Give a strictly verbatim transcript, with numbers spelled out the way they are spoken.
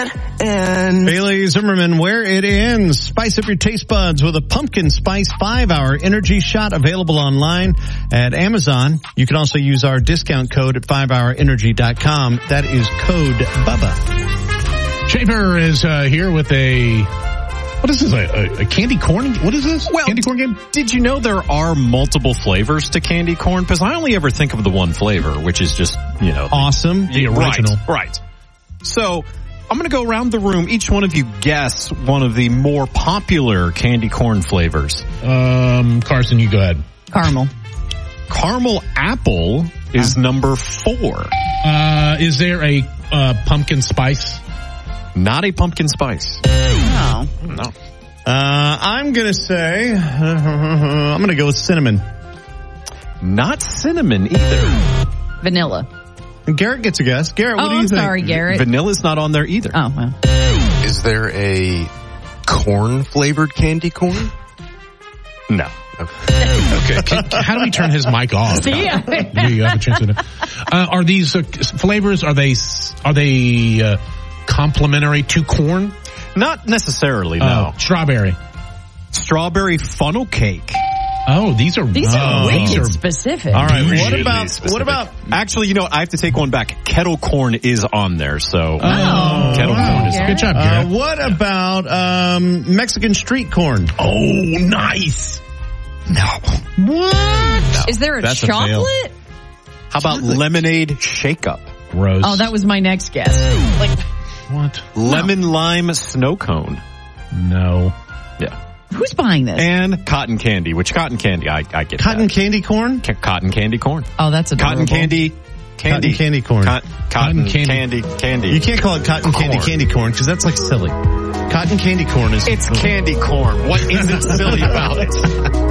dead end. Bailey Zimmerman, where it ends. Spice up your taste buds with a pumpkin spice five-hour energy shot available online at Amazon. You can also use our discount code at five hour energy dot com. That is code BUBBA. Schaefer is uh, here with a, what is this, a, a, a candy corn? What is this? Well, candy corn game? Did you know there are multiple flavors to candy corn? Because I only ever think of the one flavor, which is just, you know. Awesome. The original. Right, right. So, I'm going to go around the room. Each one of you guess one of the more popular candy corn flavors. Um, Carson, you go ahead. Caramel. Caramel apple is number four. Uh, is there a uh, pumpkin spice? Not a pumpkin spice. No. No. Uh, I'm going to say, I'm going to go with cinnamon. Not cinnamon either. Vanilla. Garrett gets a guess. Garrett, what oh, do you I'm think? sorry, Garrett. Vanilla's not on there either. Oh, well. Is there a corn-flavored candy corn? No. Okay. Can, how do we turn his mic off? Yeah. You, you have a chance to. Uh, are these uh, flavors? Are they are they uh, complementary to corn? Not necessarily. No. Oh, strawberry. Strawberry funnel cake. Oh, these are These are oh, wicked these are, specific. All right. What Really about, specific. what about, Actually, you know what? I have to take one back. Kettle corn is on there, so. Oh, Kettle wow. corn is Garrett. Good job, uh, Garrett. what about, um, Mexican street corn? Oh, nice. No. What? Is there a That's a fail. chocolate? How about lemonade shake-up? Gross. Oh, that was my next guess. Like, What? Lemon lime snow cone. No. Yeah. who's buying this? And cotton candy, which cotton candy, I, I get Cotton that. candy corn? Ca- cotton candy corn. Oh, that's adorable. Cotton candy. Candy. Cotton candy corn. Co- cotton, Cotton candy. candy. candy. You can't call it cotton candy Corn. candy corn because that's like silly. Cotton candy corn is... It's candy corn. What isn't silly about it?